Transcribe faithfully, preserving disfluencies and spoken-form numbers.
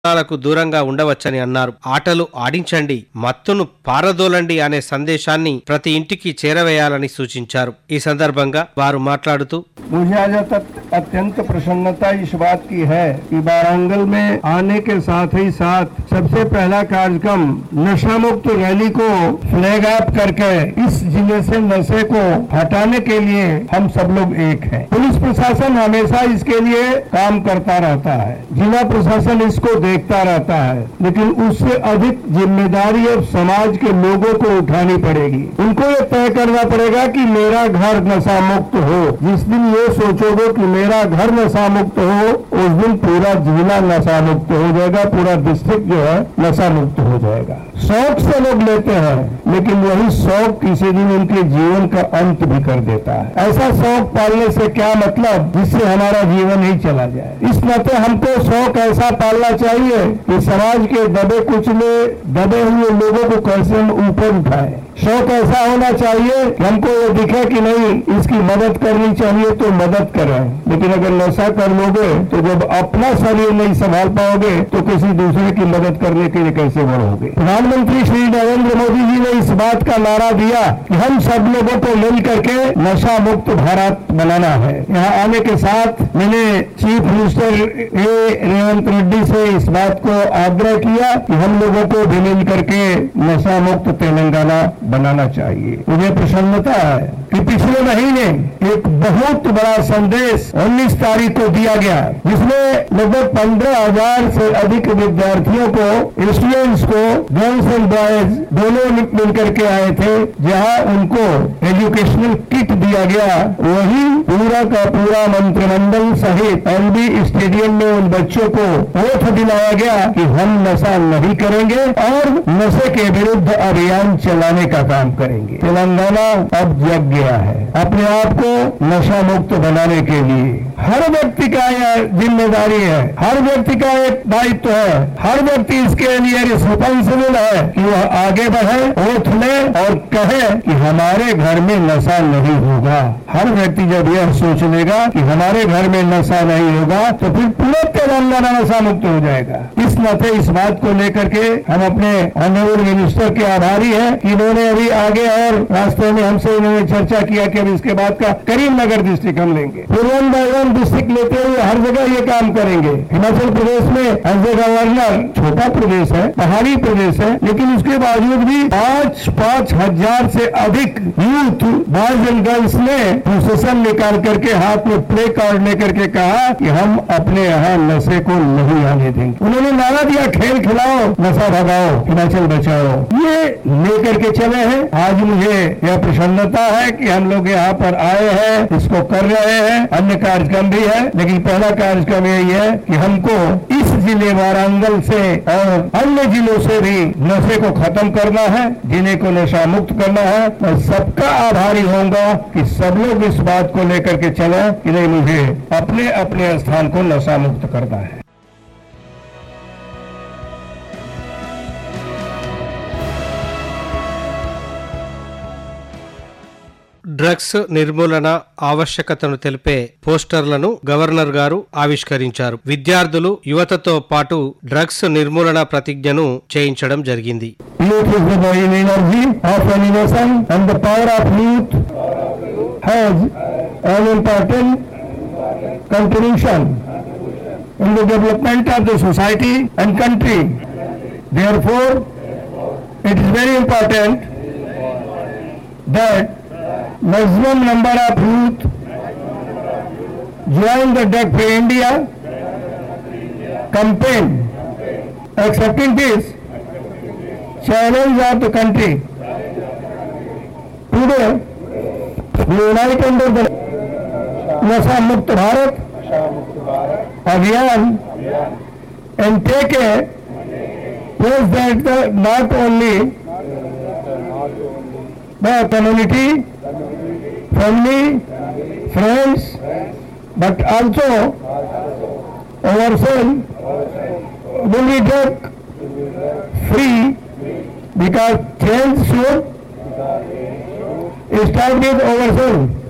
కు దూరంగా ఉండవచ్చని అన్నారు. ఆటలు ఆడించండి, మత్తును పారదోలండి అనే సందేశాన్ని ప్రతి ఇంటికి చేరవేయాలని సూచించారు. ఈ సందర్భంగా వారు మాట్లాడుతూ मुझे आज अत्यंत प्रसन्नता इस बात की है कि वारंगल में आने के साथ ही साथ सबसे पहला कार्यक्रम नशा मुक्त रैली को फ्लैग अप करके इस जिले से नशे को हटाने के लिए हम सब लोग एक हैं। पुलिस प्रशासन हमेशा इसके लिए काम करता रहता है, जिला प्रशासन इसको देखता रहता है, लेकिन उससे अधिक जिम्मेदारी अब समाज के लोगों को उठानी पड़ेगी। उनको ये तय करना पड़ेगा कि मेरा घर नशा मुक्त हो। जिस दिन ये सोचोगे कि मेरा घर नशा मुक्त हो, उस दिन पूरा जिला नशा मुक्त हो जाएगा, पूरा डिस्ट्रिक्ट जो है नशा मुक्त हो जाएगा। शौक से लोग लेते हैं, लेकिन वही शौक किसी दिन उनके जीवन का अंत भी कर देता है। ऐसा शौक पालने से क्या मतलब जिससे हमारा जीवन ही चला जाए। इस नाते हमको शौक ऐसा पालना चाहिए कि समाज के दबे कुचले दबे हुए लोगों को कैसे हम ऊपर उठाए। शौक ऐसा होना चाहिए कि हमको ये दिखे कि नहीं इसकी मदद करनी चाहिए तो मदद करें, लेकिन अगर नशा कर लोगे तो जब अपना शरीर नहीं संभाल पाओगे तो किसी दूसरे की मदद करने के लिए कैसे बढ़ोगे। प्रधानमंत्री श्री नरेंद्र मोदी जी ने इस बात का नारा दिया कि हम सब लोगों को मिल करके नशा मुक्त भारत बनाना है। यहाँ आने के साथ मैंने चीफ मिनिस्टर ए रेवंत रेड्डी से इस बात को आग्रह किया कि हम लोगों को भी मिल करके नशा मुक्त तेलंगाना बनाना चाहिए। मुझे प्रसन्नता है कि पिछले महीने एक बहुत बड़ा संदेश उन्नीस तारीख को दिया गया, जिसमें लगभग पंद्रह हजार से अधिक विद्यार्थियों को, स्टूडेंट्स को, गर्ल्स एंड बॉयज दोनों मिलकर के आए थे, जहां उनको एजुकेशनल किट दिया गया। वही पूरा का पूरा मंत्रिमंडल सहित एलबी स्टेडियम में उन बच्चों को ओथ दिलाया गया कि हम नशा नहीं करेंगे और नशे के विरुद्ध अभियान चलाने का काम करेंगे। तेलंगाना अब जग गया है अपने आप को नशा मुक्त बनाने के लिए। हर व्यक्ति का यह जिम्मेदारी है, हर व्यक्ति का एक दायित्व है, हर व्यक्ति इसके लिए रिस्पॉन्सिबल है कि वह आगे बढ़े, ओथ ले और कहे कि हमारे घर में नशा नहीं होगा। हर व्यक्ति जब यह सोच लेगा कि हमारे घर में नशा नहीं होगा तो फिर पूरा तेलंगाना नशा मुक्त हो जाएगा। इस नाते इस बात को लेकर के हम अपने ऑनरेबल मिनिस्टर के आभारी हैं कि इन्होंने अभी आगे और रास्ते में हमसे इन्होंने चर्चा किया कि अभी इसके बाद का करीमनगर डिस्ट्रिक्ट हम लेंगे। वन बाय वन डिस्ट्रिक्ट लेते हुए हर जगह ये काम करेंगे। हिमाचल प्रदेश में एज ए गवर्नर, छोटा प्रदेश है, पहाड़ी प्रदेश है, लेकिन उसके बावजूद भी पाँच पाँच हजार से अधिक यूथ बॉयज एंड गर्ल्स ने प्रोसेशन निकाल करके हाथ में प्ले कार्ड लेकर के कहा कि हम अपने यहाँ नशे को नहीं आने देंगे। उन्होंने नारा दिया, खेल खिलाओ, नशा भगाओ, हिमाचल बचाओ। ये लेकर के चले हैं। आज मुझे यह प्रसन्नता है कि हम लोग यहाँ पर आए हैं, इसको कर रहे हैं। अन्य कार्यक्रम भी है, लेकिन पहला कार्यक्रम यही है कि हमको इस जिले वारंगल से और अन्य जिलों से भी नशे को खत्म करना है, जिले को नशा मुक्त करना है। मैं सबका आभारी होऊंगा कि सब लोग इस बात को लेकर के चले कि नहीं, मुझे अपने अपने स्थान को नशा मुक्त करना है। డ్రగ్స్ నిర్మూలన ఆవశ్యకతను తెలిపే పోస్టర్లను గవర్నర్ గారు ఆవిష్కరించారు. విద్యార్థులు యువతతో పాటు డ్రగ్స్ నిర్మూలన ప్రతిజ్ఞను చేయించడం జరిగింది. Maximum number of youth join the Drug Free India campaign, accepting this challenge of the country. Today, we unite under the Nasha Mukt Bharat Abhiyan and take a place that the, not only the community, family, friends, but also ourselves will be drug free, because change should start with ourselves.